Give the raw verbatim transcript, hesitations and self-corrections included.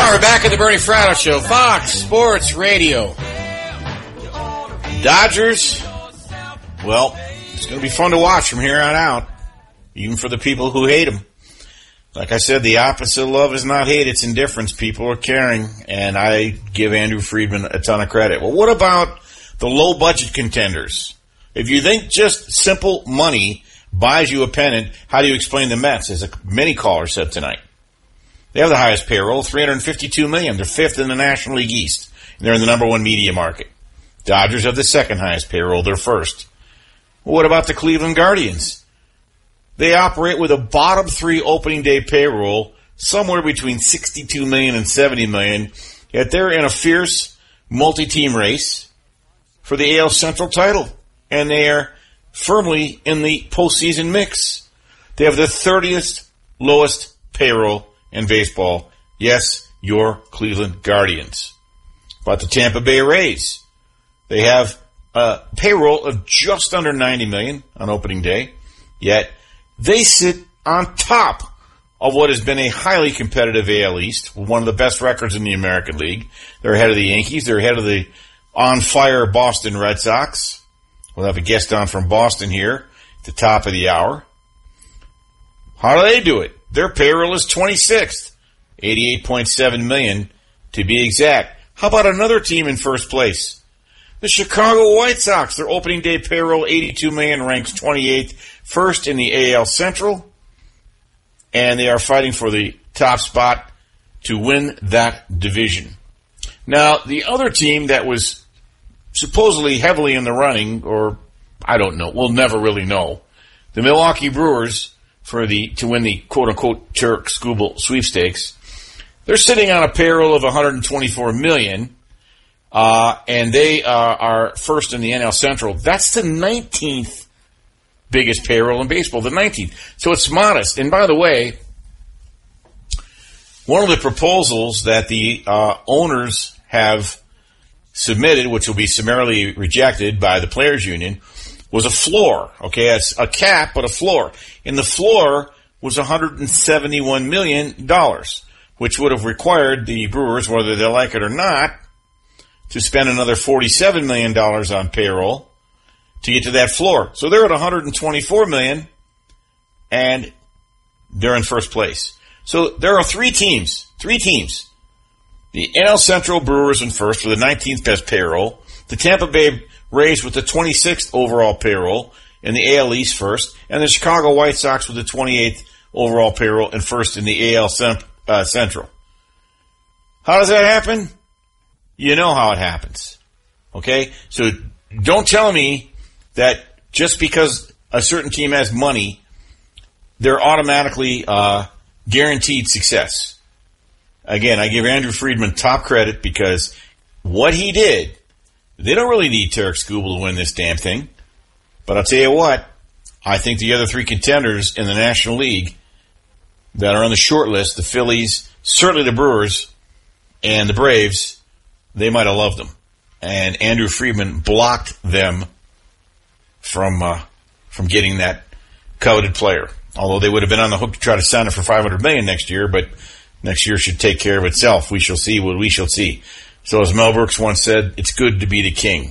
All right, we're back at the Bernie Fratto Show, Fox Sports Radio. Dodgers, well, it's going to be fun to watch from here on out, even for the people who hate them. Like I said, the opposite of love is not hate, it's indifference. People are caring, and I give Andrew Friedman a ton of credit. Well, what about the low-budget contenders? If you think just simple money buys you a pennant, how do you explain the Mets, as a many callers said tonight? They have the highest payroll, three hundred fifty-two million dollars. They're fifth in the National League East. They're in the number one media market. Dodgers have the second highest payroll. They're first. Well, what about the Cleveland Guardians? They operate with a bottom three opening day payroll, somewhere between sixty-two million dollars and seventy million dollars, yet they're in a fierce multi-team race for the A L Central title, and they are firmly in the postseason mix. They have the thirtieth lowest payroll in baseball. Yes, your Cleveland Guardians. About the Tampa Bay Rays, they have a payroll of just under ninety million dollars on opening day, yet they sit on top of what has been a highly competitive A L East, one of the best records in the American League. They're ahead of the Yankees. They're ahead of the on-fire Boston Red Sox. We'll have a guest on from Boston here at the top of the hour. How do they do it? Their payroll is twenty-sixth, eighty-eight point seven million dollars to be exact. How about another team in first place? The Chicago White Sox. Their opening day payroll, eighty-two million dollars, ranks twenty-eighth, first in the A L Central, and they are fighting for the top spot to win that division. Now, the other team that was supposedly heavily in the running, or I don't know, we'll never really know, the Milwaukee Brewers, for the to win the quote-unquote Turk Skubal sweepstakes, they're sitting on a payroll of one hundred twenty-four million dollars, uh, and they uh, are first in the N L Central. That's the nineteenth biggest payroll in baseball, the nineteenth. So it's modest. And by the way, one of the proposals that the uh, owners have submitted, which will be summarily rejected by the Players Union, was a floor, okay, a, a cap, but a floor. And the floor was one hundred seventy-one million dollars, which would have required the Brewers, whether they like it or not, to spend another forty-seven million dollars on payroll to get to that floor. So they're at one hundred twenty-four million dollars, and they're in first place. So there are three teams, three teams. The N L Central Brewers in first for the nineteenth best payroll. The Tampa Bay Rays with the twenty-sixth overall payroll in the A L East first. And the Chicago White Sox with the twenty-eighth overall payroll and first in the A L uh, Central. How does that happen? You know how it happens. Okay? So don't tell me that just because a certain team has money, they're automatically uh, guaranteed success. Again, I give Andrew Friedman top credit because what he did, they don't really need Tarek Skubal to win this damn thing. But I'll tell you what, I think the other three contenders in the National League that are on the short list, the Phillies, certainly the Brewers, and the Braves, they might have loved them. And Andrew Friedman blocked them from uh, from getting that coveted player. Although they would have been on the hook to try to sign him for five hundred million dollars next year, but next year should take care of itself. We shall see what we shall see. So as Mel Brooks once said, it's good to be the king.